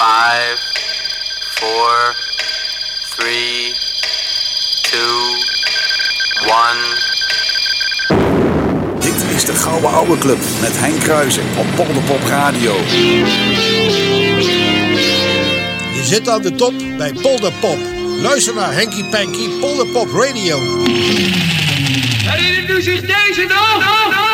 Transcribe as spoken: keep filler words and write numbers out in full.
Five, four, three, two, one. Dit is de Gouden Ouwe Club met Henk Kruijsen op Polderpop Radio. Je zit aan de top bij Polderpop. Luister naar Henky Panky Polderpop Radio. Herinnert u zich deze nog?